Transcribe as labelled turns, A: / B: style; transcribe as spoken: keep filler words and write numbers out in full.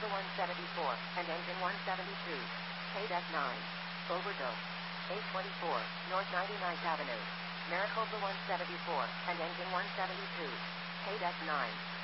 A: Maricopa one seventy-four, and engine one seventy-two. K nine. Overdose. eight twenty-four, North ninety-ninth Avenue. Maricopa one seventy-four, and engine one seventy-two. K nine.